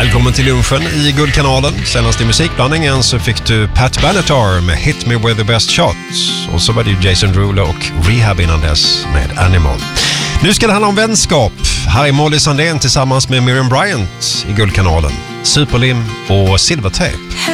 Välkommen till lunchen i Guldkanalen. Senast i musikblandningen så fick du Pat Benatar med Hit Me With The Best Shot. Och så var det Jason Derulo och Rehab innan dess med Animal. Nu ska det handla om vänskap. Här är Molly Sandén tillsammans med Miriam Bryant i Guldkanalen. Superlim och Silvertape.